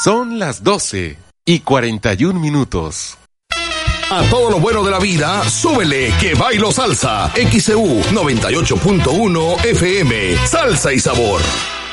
Son las 12:41. A todo lo bueno de la vida, súbele que bailo salsa. XEU 98.1 FM. Salsa y sabor.